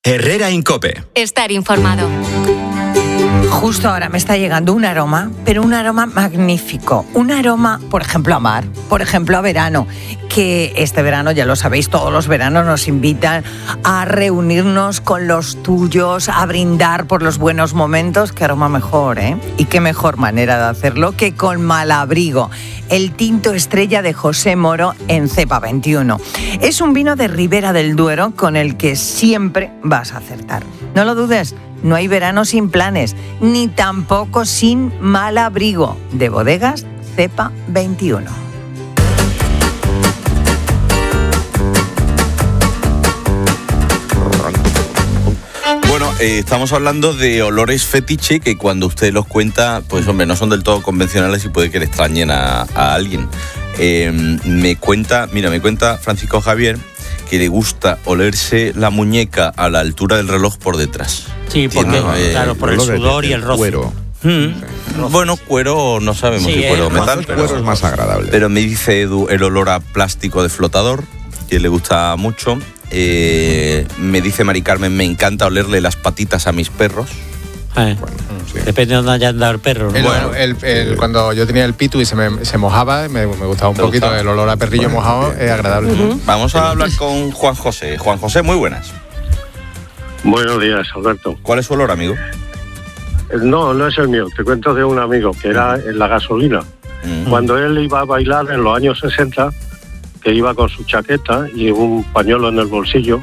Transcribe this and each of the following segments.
Herrera Incope. Estar informado. Justo ahora me está llegando un aroma, pero un aroma magnífico. Un aroma, por ejemplo, a mar, por ejemplo, a verano. Que este verano, ya lo sabéis, todos los veranos nos invitan a reunirnos con los tuyos, a brindar por los buenos momentos. Qué aroma mejor, ¿eh? Y qué mejor manera de hacerlo que con Malabrigo, el tinto estrella de José Moro en Cepa 21. Es un vino de Ribera del Duero con el que siempre vas a acertar. No lo dudes. No hay verano sin planes, ni tampoco sin Malabrigo, de Bodegas Cepa 21. Bueno, estamos hablando de olores fetiche que cuando usted los cuenta, pues hombre, no son del todo convencionales y puede que le extrañen a alguien. Me cuenta Francisco Javier que le gusta olerse la muñeca a la altura del reloj por detrás. Sí, porque, claro, por el sudor y el roce. Cuero. Bueno, cuero no sabemos si cuero o metal. Pero cuero es más agradable. Pero me dice Edu el olor a plástico de flotador, que le gusta mucho. Me dice Mari Carmen, me encanta olerle las patitas a mis perros. Bueno, sí. Depende de dónde haya andado el perro, ¿no? Cuando yo tenía el pitu y se mojaba, me gustaba un poquito. El olor a perrillo mojado es agradable. Vamos a hablar con Juan José. Juan José, muy buenas. Buenos días, Alberto. ¿Cuál es su olor, amigo? No es el mío. Te cuento de un amigo que era en la gasolina. Cuando él iba a bailar en los años 60, que iba con su chaqueta y un pañuelo en el bolsillo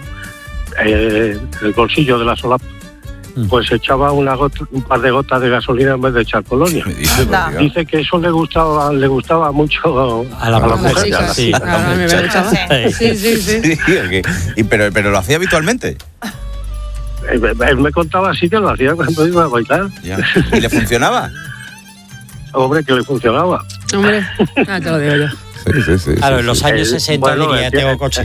de la solapa, pues echaba un par de gotas de gasolina en vez de echar colonia. Dice que eso le gustaba mucho a la mujer. Sí. Pero lo hacía habitualmente. Él me contaba así que lo hacía cuando iba a bailar. Ya. ¿Y le funcionaba? Hombre, que le funcionaba. Hombre, te lo digo yo. Sí. Claro, en los años 60 diría, tengo coche.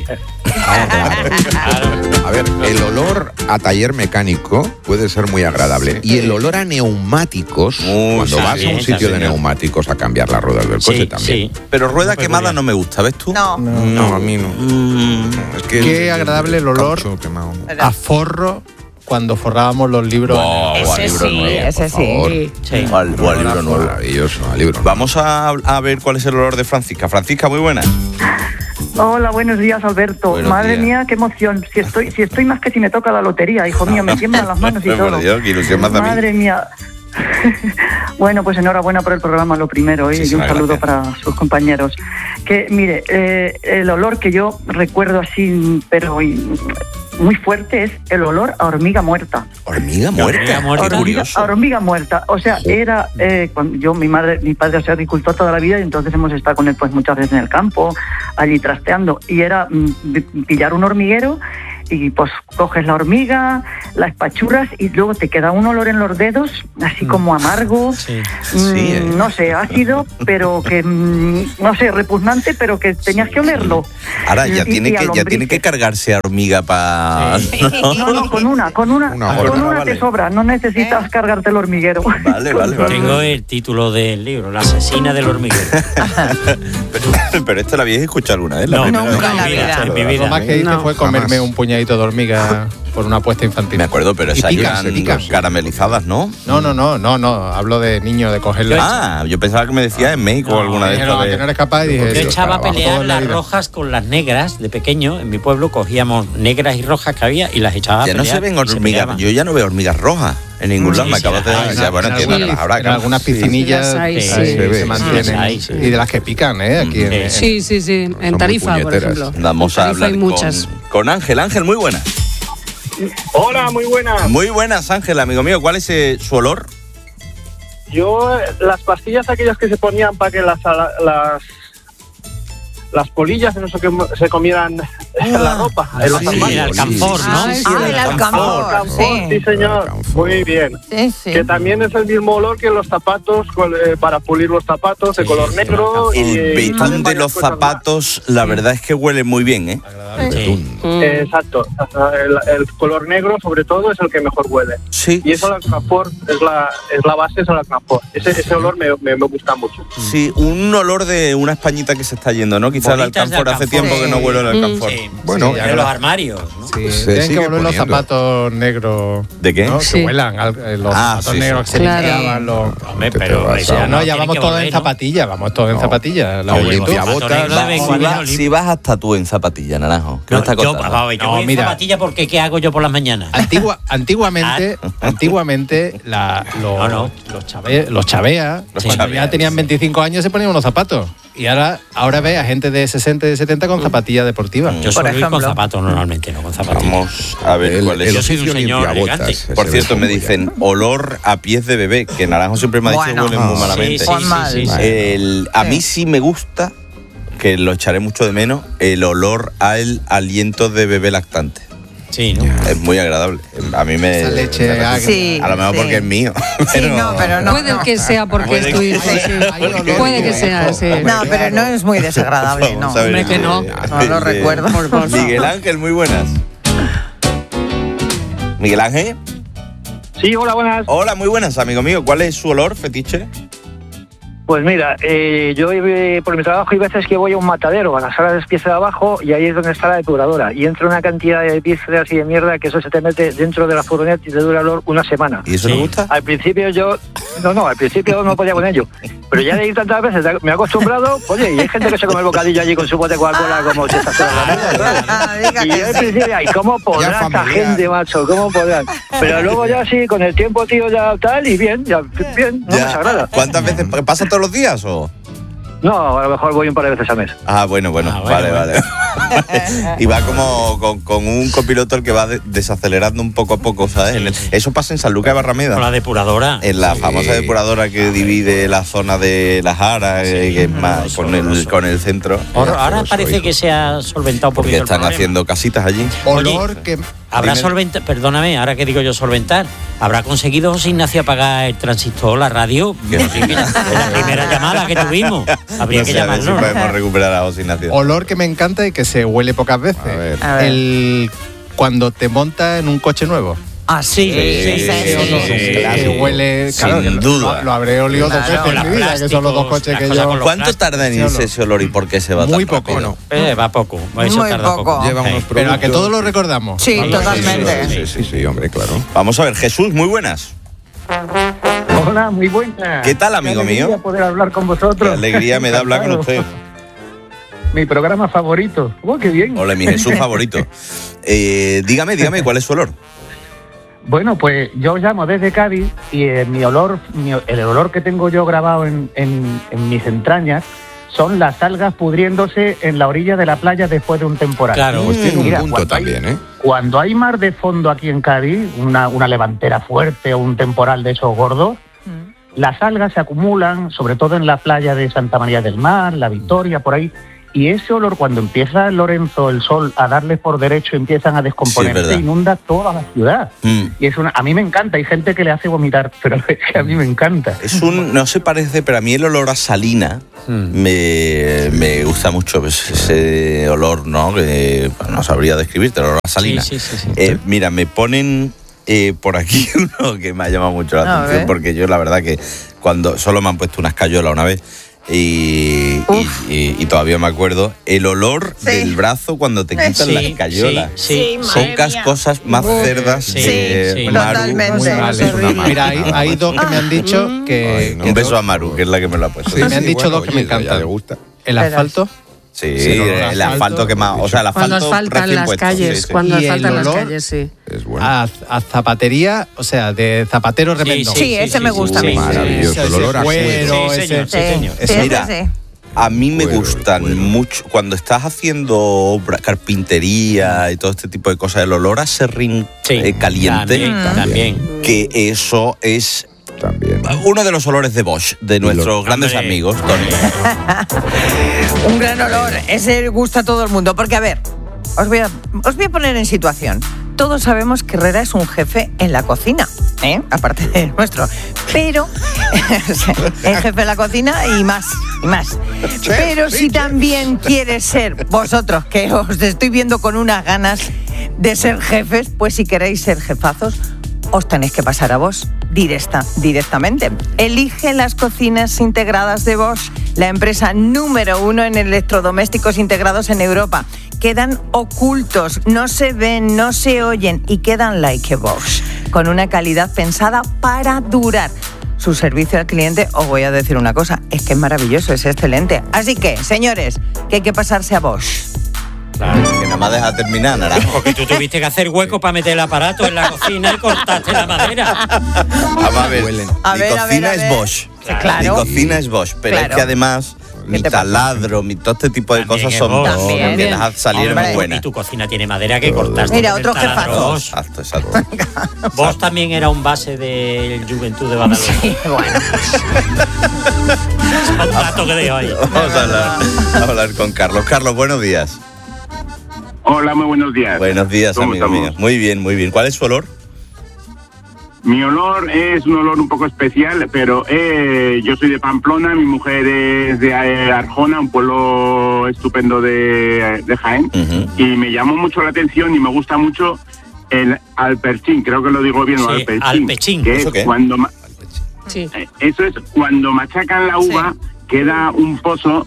Claro. A ver, el olor a taller mecánico puede ser muy agradable. Y el olor a neumáticos, cuando vas a un sitio de neumáticos a cambiar las ruedas del coche también. Sí. Pero rueda quemada no me gusta, ¿ves tú? No, a mí no. Es que Qué agradable el olor a forro cuando forrábamos los libros. Ese sí. O al libro nuevo. Maravilloso, al libro nuevo. Vamos a ver cuál es el olor de Francisca. Francisca, muy buena. Hola, buenos días, Alberto. Buenos Madre días. mía, qué emoción. Si estoy más que si me toca la lotería, hijo mío, me tiemblan las manos y todo. Por Dios, qué ilusión más da a mí. Madre mía. Bueno, pues enhorabuena por el programa, lo primero, y un saludo para sus compañeros. Que, mire, el olor que yo recuerdo así, pero muy fuerte, es el olor a hormiga muerta. ¿Hormiga muerta? Qué curioso. A hormiga muerta. O sea, era cuando mi padre es agricultor toda la vida y entonces hemos estado con él pues muchas veces en el campo, allí trasteando. Y era pillar un hormiguero y pues coges la hormiga, la espachurras y luego te queda un olor en los dedos, así como amargo, no sé, ácido, pero que, no sé, repugnante, pero que tenías que olerlo. Ahora ya tiene que cargarse a hormiga para... No, con una te sobra, no necesitas cargarte el hormiguero. Vale. Tengo el título del libro, La asesina del hormiguero. pero esto lo habéis escuchado alguna vez. Nunca en la vida. En mi vida. Lo más que hice fue comerme un puñadito de hormiga por una apuesta infantil. Me acuerdo, pero esas iban caramelizadas, ¿no? No. Hablo de niño, de cogerlas. Yo pensaba que me decías en México o alguna de estas. Que no eres capaz y dije... Yo echaba a pelear las rojas con las negras de pequeño. En mi pueblo cogíamos negras y rojas que había y las echaba a pelear. Ya no se ven hormigas. Yo ya no veo hormigas rojas en ningún lado. Me acabas de decir. Bueno, entiendo que las habrá. En algunas piscinillas se mantienen. Y de las que pican, aquí en... Sí. En Tarifa, por ejemplo. Vamos a hablar con Ángel. Ángel, muy buena. Hola, muy buenas. Muy buenas, Ángel, amigo mío. ¿Cuál es su olor? Yo, las pastillas aquellas que se ponían para que las polillas no sé qué se comieran la ropa. El alcanfor, ¿no? El alcanfor, sí, señor. Muy bien. Sí. Que también es el mismo olor que los zapatos, para pulir los zapatos, de color negro. El betún de los zapatos, la verdad es que huele muy bien, ¿eh? Exacto. El color negro, sobre todo, es el que mejor huele. Sí. Y eso, el alcanfor, es la base, es el alcanfor. Ese olor me gusta mucho. Sí, un olor de una españita que se está yendo, ¿no? Quizás el alcanfor hace tiempo que no huele el alcanfor. Bueno, en los armarios, ¿no? Sí, tienen que volver los zapatos negros. ¿De qué? ¿no? Sí. Que huelan, los zapatos negros que se Claro. limpiaban. Hombre, pero Ya vamos todos en zapatillas, vamos todos en zapatillas. La El juventud. limpiabotas. Si vas hasta tú en zapatilla, Naranjo. ¿Qué me estás Yo contando? voy en zapatilla porque ¿qué hago yo por las mañanas? Antiguamente los chaveas, cuando ya tenían 25 años se ponían unos zapatos. Y ahora ve a gente de 60 y de 70 con zapatillas deportivas. Yo suelo ir con zapatos normalmente, no con zapatillas. Vamos a ver cuál es. Yo soy un señor elegante. Por cierto, me dicen olor a pies de bebé, que Naranjo siempre me ha dicho que huele muy malamente. A mí sí me gusta, que lo echaré mucho de menos, el olor al aliento de bebé lactante. Sí, ¿no? Es muy agradable. A mí me... Esa leche a lo mejor porque es mío. Pero no. Puede que sea porque es tu hijo. Puede que sea, sí. No, pero no es muy desagradable, no. Hombre, que no. No lo recuerdo. Miguel Ángel, muy buenas. Miguel Ángel. Sí, hola, buenas. Hola, muy buenas, amigo mío. ¿Cuál es su olor fetiche? Pues mira, yo por mi trabajo hay veces que voy a un matadero, a la sala de despiece de abajo, y ahí es donde está la depuradora. Y entra una cantidad de vísceras y de mierda que eso se te mete dentro de la furgoneta y te dura el olor una semana. ¿Y eso le gusta? Al principio al principio no podía con ello. Pero ya de ir tantas veces me he acostumbrado, oye, y hay gente que se come el bocadillo allí con su bote de Coca-Cola como si estas cosas. Y yo al principio, ay, ¿cómo podrá esta gente, macho? ¿Cómo podrán? Pero luego ya sí, con el tiempo, tío, ya tal, y bien, no me desagrada. ¿Cuántas veces? ¿Pasa todos los días o...? No, a lo mejor voy un par de veces al mes. Bueno. Vale. Y va como con un copiloto el que va desacelerando un poco a poco, ¿sabes? Eso pasa en San Lucas de Barrameda. Con la depuradora. En la famosa depuradora que divide la zona de las Aras, que es más con el centro. Ahora parece que se ha solventado un poquito. Porque están haciendo casitas allí. Olor que... Habrá solventado, perdóname, ahora que digo yo solventar, ¿habrá conseguido José Ignacio apagar el transistor, la radio? La primera llamada que tuvimos. Habría que llamarlo. A ver si podemos recuperar a José Ignacio. Olor que me encanta y que se huele pocas veces. A ver. Cuando te montas en un coche nuevo. Sí. Que huele, claro, sin duda. Lo habré olido dos veces en mi vida, que son los dos coches que yo... ¿Cuánto tarda en irse ese olor y por qué se va muy tan poco, rápido? Va poco. Eso Muy tarda poco. Lleva unos Pero a que productos. todos lo recordamos. Sí, totalmente. Sí, hombre, claro. Vamos a ver, Jesús, muy buenas. Hola, muy buena. ¿Qué tal, amigo mío? Qué poder hablar con vosotros. Qué alegría me da hablar con usted. Mi programa favorito. Qué bien. Hola, mi Jesús favorito. Dígame, ¿cuál es su olor? Bueno, pues yo llamo desde Cádiz y el olor que tengo yo grabado en mis entrañas son las algas pudriéndose en la orilla de la playa después de un temporal. Claro. Pues tiene un Mira, punto también, ¿eh? Cuando hay mar de fondo aquí en Cádiz, una levantera fuerte o un temporal de esos gordos, las algas se acumulan, sobre todo en la playa de Santa María del Mar, La Victoria, por ahí. Y ese olor, cuando empieza Lorenzo, el sol, a darle por derecho, empiezan a descomponerse, inunda toda la ciudad. Y a mí me encanta, hay gente que le hace vomitar, pero es que a mí me encanta. No se parece, pero a mí el olor a salina me gusta mucho, pues, ese olor, ¿no? Que no sabría describirte, el olor a salina. Sí. Mira, me ponen por aquí uno que me ha llamado mucho la atención, porque yo la verdad que cuando solo me han puesto una escayola una vez, y todavía me acuerdo el olor del brazo cuando te quitan la escayola. Pocas cosas más cerdas de Maru. Totalmente. Mira, hay dos que me han dicho que... Un beso a Maru, que es la que me lo ha puesto. Me han dicho dos que me encantan. Le gusta. El asfalto. Sí, el asfalto que más... O sea, el asfalto Cuando asfaltan recién las puesto. calles, cuando Y el asfaltan las olor calles, sí. Es bueno. A zapatería, o sea, de zapatero remendón. Sí, ese me gusta a mí. Maravilloso, el olor a cuero, Sí, señor. Mira, a mí me gustan mucho cuando estás haciendo carpintería y todo este tipo de cosas, el olor a serrín caliente, También. que eso es también. uno de los olores de Bosch, de nuestros grandes amigos, Tony. Un gran olor, ese gusta a todo el mundo, porque a ver, os voy a poner en situación. Todos sabemos que Herrera es un jefe en la cocina, aparte de nuestro, pero es jefe en la cocina y más. Pero si también quieres ser vosotros, que os estoy viendo con unas ganas de ser jefes, pues si queréis ser jefazos, os tenéis que pasar a Bosch directamente. Elige las cocinas integradas de Bosch la empresa número 1 en electrodomésticos integrados en Europa. Quedan ocultos, no se ven, no se oyen y quedan like a Bosch, con una calidad pensada para durar. Su servicio al cliente, os voy a decir una cosa, es que es maravilloso, es excelente. Así que, señores, que hay que pasarse a Bosch. Claro, que nada más deja terminar, Naranjo. Porque tú tuviste que hacer hueco para meter el aparato en la cocina y cortaste la madera. Vamos a ver, mi cocina es Bosch. Claro. Mi cocina es Bosch, pero es que además mi taladro, todo este tipo de cosas son Bosch, que las salieron muy buenas. Y tu cocina tiene madera que cortaste. Mira, otro jefazo. Exacto. Vos también era un base del Juventud de Badalona. Sí, bueno. Un dato que dejo ahí. Vamos a hablar con Carlos. Carlos, buenos días. Hola, muy buenos días. Buenos días, ¿Cómo amigo mío. estamos? Muy bien. ¿Cuál es su olor? Mi olor es un olor un poco especial, pero yo soy de Pamplona, mi mujer es de Arjona, un pueblo estupendo de Jaén, y me llamó mucho la atención y me gusta mucho el alpechín, creo que lo digo bien, Sí, alpechín. que ¿Eso es qué? cuando Sí. eso es cuando machacan la uva, queda un pozo,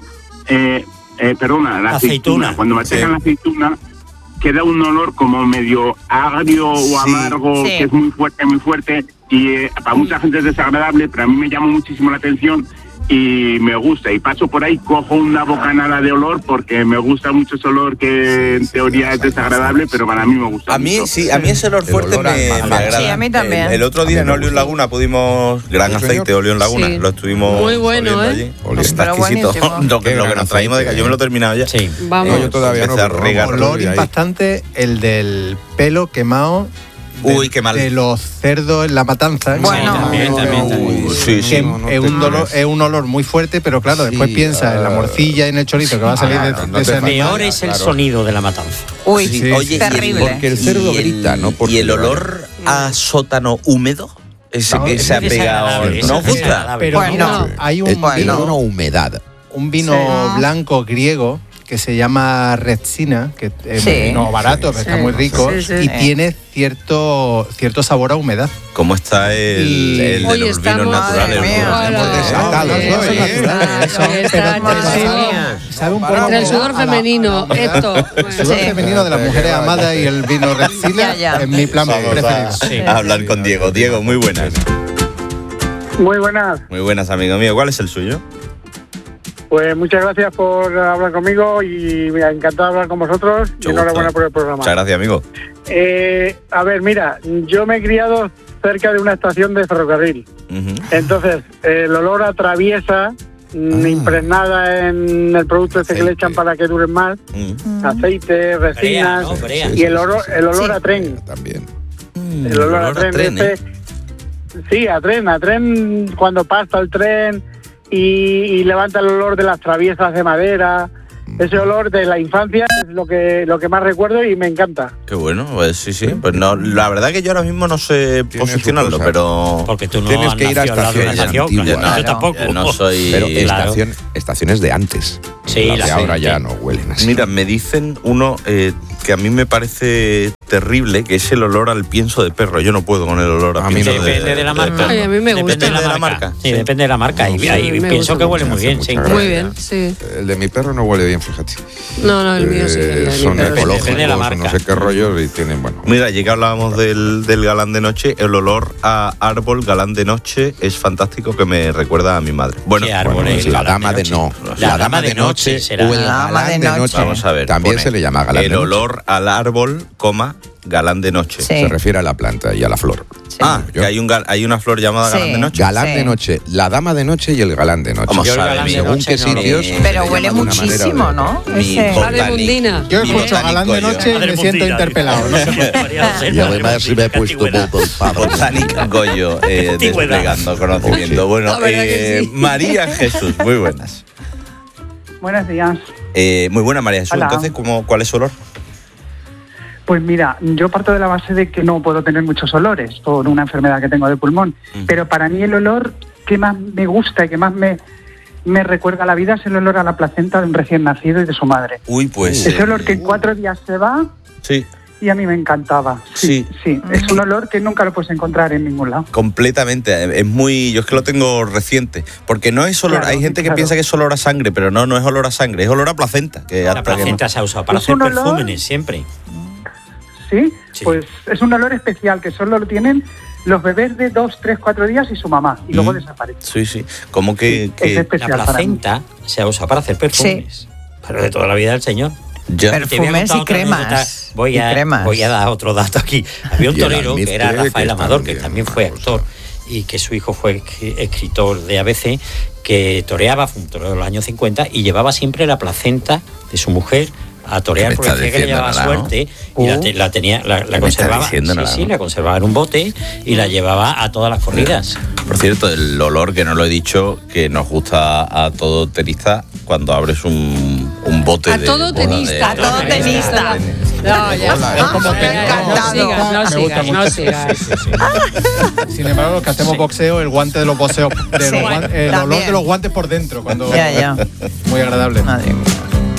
la aceituna. Cuando machacan la aceituna, queda un olor como medio agrio o amargo, que es muy fuerte, y para mucha gente es desagradable, pero a mí me llama muchísimo la atención y me gusta. Y paso por ahí, cojo una bocanada de olor porque me gusta mucho ese olor que en teoría es desagradable, pero para mí me gusta A mí mucho. sí, a mí ese olor fuerte me agrada. Sí, a mí también. El otro día en Oleón Laguna pudimos, gran aceite Oleón Laguna, Sí. lo estuvimos Muy bueno, oliendo allí. Está Pero exquisito. buenísimo. Lo que nos traímos de casa, yo me lo he terminado ya. Sí. Vamos. No, yo todavía no. Empecé a pero regar. vamos, Olor ahí. impactante el del pelo quemado. Uy, qué mal. De los cerdos en la matanza. Bueno. También. Sí, sí. Que es un olor muy fuerte, pero claro, después piensa en la morcilla y en el chorizo que va a salir de ese animal. Peor es el sonido de la matanza. Uy, Sí, Oye, terrible. Porque el cerdo grita, no porque y el le olor a sótano húmedo, ese No, que es se ha pegado, desagradable, ¿no es gusta? desagradable. Pero Bueno. no, hay el Bueno. olor a humedad. un vino blanco griego que se llama Retsina, que es Sí. un vino barato, pero está muy rico, Sí, sí. y tiene cierto sabor a humedad. ¿Cómo está el Y- de Hoy los vinos estamos- naturales? Madre mía. Hola. Hemos desatado, No, ¿no? eso es natural, eso, pero Madre sabe un poco Entre el a sudor la- femenino, esto. El sudor Sí. femenino de las mujeres amadas y el vino Retsina Ya. es mi plan Vamos preferido. a hablar con Diego. Diego, muy buenas. Muy buenas. Muy buenas, amigo mío. ¿Cuál es el suyo? Pues muchas gracias por hablar conmigo y mira, encantado de hablar con vosotros y Mucho enhorabuena gusto. por el programa. Muchas gracias, amigo. A ver, mira, yo me he criado cerca de una estación de ferrocarril. Ujú. Entonces, el olor a traviesa impregnada en el producto este que le echan Aceite. para que duren más, aceite, resinas, ¿no? Brea. y el olor a tren. También. El olor a tren, ¿eh? Sí, a tren cuando pasa el tren y levanta el olor de las traviesas de madera. Ese olor de la infancia es lo que más recuerdo y me encanta. Qué bueno, pues sí. Pues no, la verdad que yo ahora mismo no sé Tiene posicionarlo, su cosa. pero Porque tú no Tienes has que ir a nacido al lado de una estaciones estación, antiguas. claro. Yo Claro. tampoco. no soy... Pero Claro. estaciones de antes. Sí, Las de la ahora gente. ya no huelen así. Mira, me dicen uno que a mí me parece terrible, que es el olor al pienso de perro. Yo no puedo con el olor a A mí pienso no. Depende de la marca. perro. Ay, a mí me gusta. Depende de la marca. Sí, depende de la marca. Y Sí, ahí me pienso gusta que huele mucho, muy bien, hace sí. mucha Muy gracia. bien, sí. El de mi perro no huele bien, fíjate. No, el mío sí. el de mi Son perro sí. ecológicos, Depende de la marca. no sé qué rollos y tienen, bueno. Mira, ya que hablábamos del galán de noche, el olor a árbol galán de noche es fantástico, que me recuerda a mi madre. Bueno, ¿Qué árbol Bueno, es es la galán dama de noche? no. La dama de noche será. O el La dama galán de de noche. noche. vamos a ver. También pone se le llama galán el de noche. olor al árbol, galán de noche. Sí. Se refiere a la planta y a la flor. Ah, Yo- que hay una flor llamada Sí. galán de noche. Galán Sí. de noche, la dama de noche y el galán de noche. Vamos Yo el a ver, galán de según noche qué no lo- sitios. se Pero le huele llama de una manera o de muchísimo, otra. ¿no? Mi Ese- Madre mundina. Yo mi escucho galán de botánico noche y Madre me siento mundina, interpelado. No sé por qué. Y además me he puesto todo el pavo. Botánico Goyo, Antigüedad. desplegando conocimiento. Bueno, La verdad que sí. María Jesús, muy buenas. Buenos días. Muy buena, María Jesús. Hola. Entonces, ¿cuál es su olor? Pues mira, yo parto de la base de que no puedo tener muchos olores por una enfermedad que tengo de pulmón, pero para mí el olor que más me gusta y que más me recuerda a la vida es el olor a la placenta de un recién nacido y de su madre. Uy, pues... Ese olor que en 4 días se va Sí. y a mí me encantaba. Sí. Es un olor que nunca lo puedes encontrar en ningún lado. Completamente. Es muy... Yo es que lo tengo reciente. Porque no es olor... Hay gente que piensa que es olor a sangre, pero no es olor a sangre, es olor a placenta. Que la placenta se ha usado para hacer perfúmenes siempre. ¿Sí? Pues es un olor especial que solo lo tienen los bebés de 2, 3, 4 días y su mamá, y luego desaparece. Sí. Como que es especial. La placenta se ha usado para hacer perfumes. Pero de toda la vida del señor. Perfumes y cremas. Voy a dar otro dato aquí. Había un torero que era Rafael Amador, que también fue actor, y que su hijo fue escritor de ABC, que toreaba, fue un torero de los años 50, y llevaba siempre la placenta de su mujer a torear, porque decía que le llevaba suerte, y la conservaba. La conservaba en un bote y la llevaba a todas las corridas. Por cierto, el olor, que no lo he dicho, que nos gusta a todo tenista cuando abres un bote a todo tenista. A todo tenista. No, ya. Es como no sigas. Sin embargo, los que hacemos boxeo, el guante de los boxeos, el olor de los guantes por dentro, cuando muy agradable. Madre mía.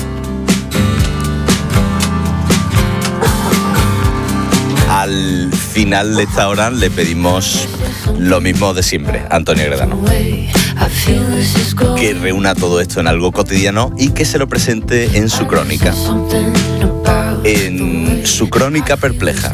Al final de esta hora le pedimos lo mismo de siempre, Antonio Gredano. Que reúna todo esto en algo cotidiano y que se lo presente en su crónica. En su crónica perpleja.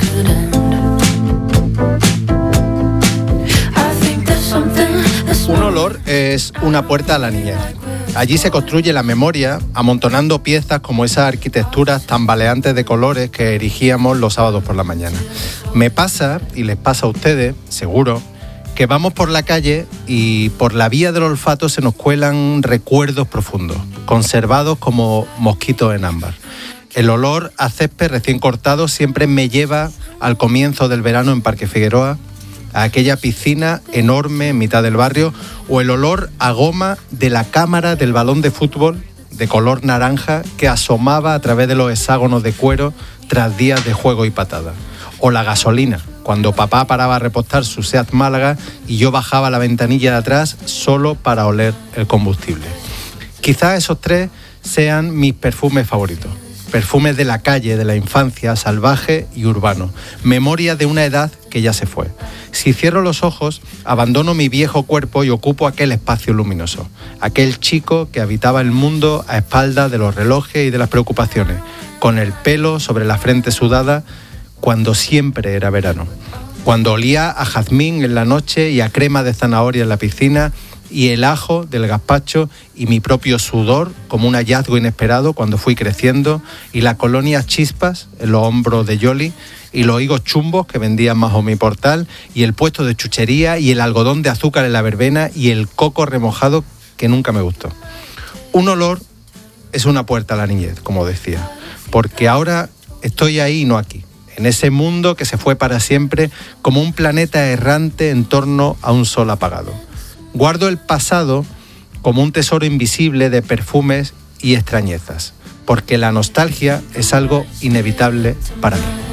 Un olor es una puerta a la niñez. Allí se construye la memoria, amontonando piezas como esas arquitecturas tambaleantes de colores que erigíamos los sábados por la mañana. Me pasa, y les pasa a ustedes, seguro, que vamos por la calle y por la vía del olfato se nos cuelan recuerdos profundos, conservados como mosquitos en ámbar. El olor a césped recién cortado siempre me lleva al comienzo del verano en Parque Figueroa, a aquella piscina enorme en mitad del barrio, o el olor a goma de la cámara del balón de fútbol de color naranja que asomaba a través de los hexágonos de cuero tras días de juego y patada. O la gasolina, cuando papá paraba a repostar su Seat Málaga y yo bajaba la ventanilla de atrás solo para oler el combustible. Quizás esos tres sean mis perfumes favoritos. Perfumes de la calle, de la infancia, salvaje y urbano. Memoria de una edad que ya se fue. Si cierro los ojos, abandono mi viejo cuerpo y ocupo aquel espacio luminoso. Aquel chico que habitaba el mundo a espaldas de los relojes y de las preocupaciones, con el pelo sobre la frente sudada, cuando siempre era verano. Cuando olía a jazmín en la noche y a crema de zanahoria en la piscina, y el ajo del gazpacho y mi propio sudor como un hallazgo inesperado cuando fui creciendo, y la colonia Chispas en los hombros de Yoli, y los higos chumbos que vendían bajo mi portal, y el puesto de chuchería, y el algodón de azúcar en la verbena, y el coco remojado que nunca me gustó. Un olor es una puerta a la niñez, como decía, porque ahora estoy ahí y no aquí, en ese mundo que se fue para siempre como un planeta errante en torno a un sol apagado. Guardo el pasado como un tesoro invisible de perfumes y extrañezas, porque la nostalgia es algo inevitable para mí.